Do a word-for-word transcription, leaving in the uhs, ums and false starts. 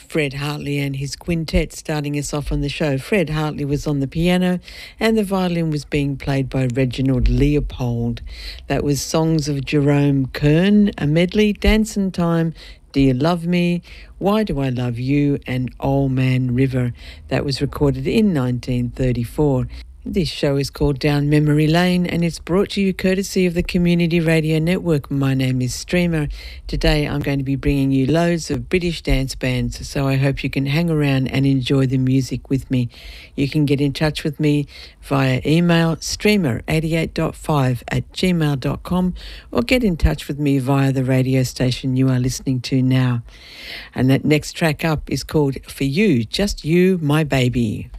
Fred Hartley and his quintet starting us off on the show. Fred Hartley was on the piano and the violin was being played by Reginald Leopold. That was Songs of Jerome Kern, a medley, Dancing Time, Do You Love Me, Why Do I Love You, and Old Man River. That was recorded in nineteen thirty-four. This show is called Down Memory Lane and it's brought to you courtesy of the Community Radio Network. My name is Streamer. Today I'm going to be bringing you loads of British dance bands, so I hope you can hang around and enjoy the music with me. You can get in touch with me via email streamer eighty-eight point five at gmail dot com or get in touch with me via the radio station you are listening to now. And that next track up is called For You, Just You, My Baby.